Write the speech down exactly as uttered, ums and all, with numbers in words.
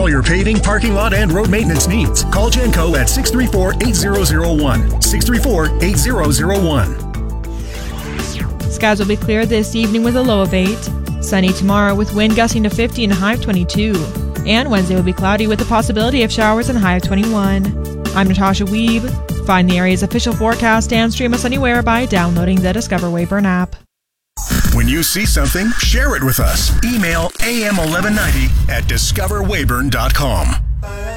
all your paving, parking lot, and road maintenance needs. Call Genco at six three four, eight zero zero one. six three four, eight zero zero one. Skies will be clear this evening with a low of eight. Sunny tomorrow with wind gusting to fifty and a high of twenty-two. And Wednesday will be cloudy with the possibility of showers and a high of twenty-one. I'm Natasha Weeb. Find the area's official forecast and stream us anywhere by downloading the Discover Weyburn app. When you see something, share it with us. Email a m eleven ninety at discover weyburn dot com.